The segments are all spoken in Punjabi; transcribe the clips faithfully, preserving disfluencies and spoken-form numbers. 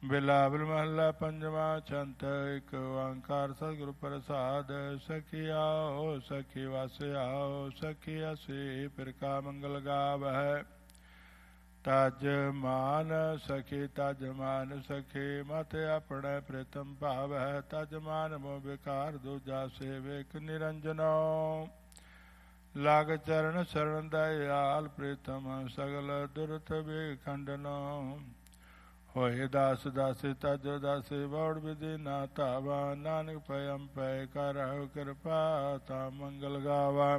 ਬਿਲਾਵਲ ਮਹੱਲਾ ਪੰਜਵਾਂ। ਛੰਤ ਇੱਕ ਓੰਕਾਰ ਸਤਿਗੁਰ ਪ੍ਰਸਾਦ। ਸਖੀ ਆਓ ਸਖੀ ਵਸ ਆਓ, ਸਖੀ ਅਸੀਂ ਫਿਰ ਕਾ ਮੰਗਲ ਗਾਵਹਿ। ਤਜ ਮਾਨ ਸਖੀ ਤਜ ਮਾਨ ਸਖੀ, ਮਤ ਆਪਣੇ ਪ੍ਰੀਤਮ ਭਾਵੈ। ਤਜ ਮਾਨ ਮੋਹ ਵਿਕਾਰ ਦੂਜਾ ਸੇਵਿਕ ਨਿਰੰਜਨੋ। ਲਾਗ ਚਰਨ ਸਰਣ ਦਇਆਲ ਪ੍ਰੀਤਮ, ਸਗਲ ਦੁਰਤ ਵਿਖੰਡਨੋ। ਹੋਏ ਦਾਸ ਦਾਸੀ ਤਜ ਦਾਸੀ, ਬੌੜ ਵਿਧੀ ਨਾ ਧਾਵਾ। ਨਾਨਕ ਪਇਮ ਪੈ ਕਰਹੁ ਕਿਰਪਾ, ਤਾ ਮੰਗਲ ਗਾਵਾ।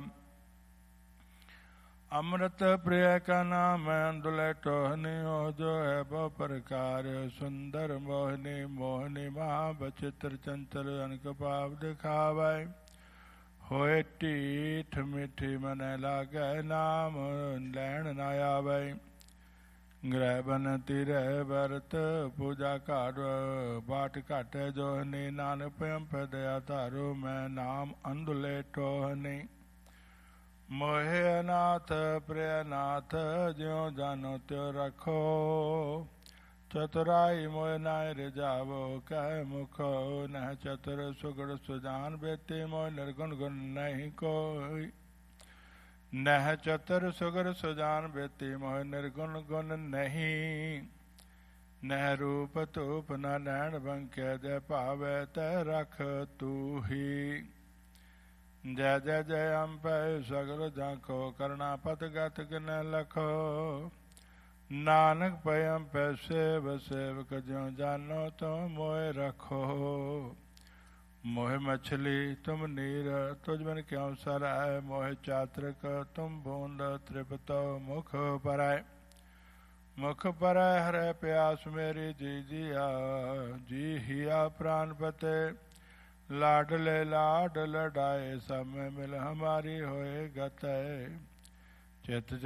ਅੰਮ੍ਰਿਤ ਪ੍ਰਿਯ ਕਾ ਨਾਮ ਅੰਦੁਲੇ ਟੋਹਨੀ, ਹੋ ਜੋ ਹੈ ਬਹੁ ਪ੍ਰਕਾਰ ਸੁੰਦਰ ਮੋਹਨੀ। ਮੋਹਨੀ ਮਹਾ ਬਚਿੱਤਰ ਚੰਚਲ, ਅਨਕ ਭਾਵ ਦਿਖਾਵੈ। ਹੋਏ ਢੀਠ ਮਿੱਠੀ ਮਨੈ ਲਾਗੈ, ਨਾਮ ਲੈਣ ਨਾ ਆਵੈ। ਗ੍ਰਹਿ ਬਨ ਤਿਰਹਿ ਵਰਤ, ਪੂਜਾ ਘਾਟ ਬਾਟ ਘਾਟੈ ਜੋਹਨੀ। ਨਾਨਕ ਪਇਮ ਪੈ ਦਇਆ ਧਾਰੋ, ਮੈਂ ਨਾਮ ਅੰਧੁਲੇ ਟੋਹਨੀ। ਮੋਹਿ ਅਨਾਥ ਪ੍ਰਿਯ ਨਾਥ, ਜਿਉ ਜਾਨੋ ਤਿਉ ਰਖੋ। ਚਤੁਰਾਈ ਮੋਹਿ ਨਾਇ ਰਿਝਾਵੋ, ਕਹਿ ਮੁਖੋ। ਨਹਿ ਚਤੁਰ ਸੁਗੜ ਸੁਜਾਨ, ਬੇਤੀ ਮੋਹਿ ਨਿਰਗੁਣ ਗੁਣ ਨਹੀਂ ਕੋਈ। ਨਹਿ ਚਤੁਰ ਸੁਗਰ ਸੁਜਾਨ, ਬੇਤੀ ਮੋਹਿ ਨਿਰਗੁਣ ਗੁਣ ਨਹੀਂ। ਨਹਿ ਰੂਪ ਧੂਪ ਨ ਨੈਣ ਬੰਕੈ, ਜੈ ਭਾਵੈ ਤੈ ਰਖ ਤੂ ਹੀ। ਜੈ ਜੈ ਜੈ ਅੰਪੈ ਸਗਲ ਜਾਂਖੋ, ਕਰਣਾ ਪਤ ਗਤ ਕਿਨੈ ਲਖੋ। ਨਾਨਕ ਪਇਮ ਪੈ ਸੇਵ ਸੇਵਕ, ਜਿਉ ਜਾਨੋ ਤਉ ਮੋਹਿ ਰਖੋ। ਮੋਹਿ ਮਛਲੀ ਤੁਮ ਨੀਰ, ਤੁਝ ਬਿਨ ਕਿਉ ਸਰੈ। ਮੋਹਿ ਚਾਤ੍ਰਿਕ ਤੁਮ ਬੂੰਦ, ਤ੍ਰਿਪਤੋ ਮੁਖ ਪਰੈ। ਮੁਖ ਪਰੈ ਹਰੈ ਪਿਆਸ ਮੇਰੀ, ਜੀ ਜੀਆ ਜੀ ਹੀਆ ਪ੍ਰਾਨ ਪਤੇ। ਲਾਡਲੇ ਲਾਡ ਲਡਾਏ, ਸਭ ਮੈਂ ਮਿਲ ਹਮਾਰੀ ਹੋਏ ਗਤੈ। ਚਿਤ